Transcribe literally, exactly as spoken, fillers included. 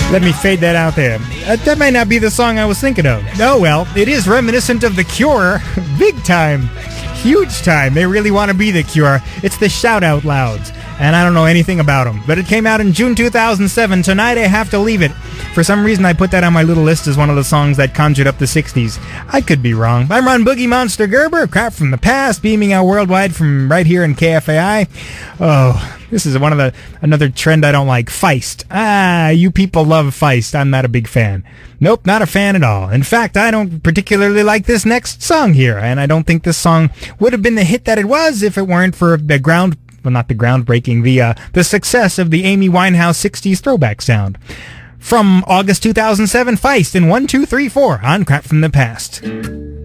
Let me fade that out there. Uh, that might not be the song I was thinking of. Oh well, it is reminiscent of The Cure. Big time. Huge time. They really want to be The Cure. It's the Shout Out Louds. And I don't know anything about them. But it came out in June two thousand seven. Tonight I Have to Leave It. For some reason I put that on my little list as one of the songs that conjured up the sixties. I could be wrong. I'm Ron Boogie Monster Gerber. Crap from the past. Beaming out worldwide from right here in K F A I. Oh... This is one of the another trend I don't like. Feist. Ah, you people love Feist. I'm not a big fan. Nope, not a fan at all. In fact, I don't particularly like this next song here, and I don't think this song would have been the hit that it was if it weren't for the ground, well, not the groundbreaking, the uh, the success of the Amy Winehouse sixties throwback sound. From August two thousand seven, Feist in one two three four on Crap from the Past.